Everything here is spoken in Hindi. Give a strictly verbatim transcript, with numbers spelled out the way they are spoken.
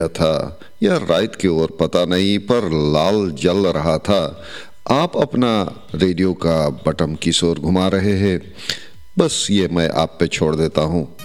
था या रात की ओर पता नहीं, पर लाल जल रहा था। आप अपना रेडियो का बटन किस ओर घुमा रहे हैं, बस ये मैं आप पे छोड़ देता हूँ।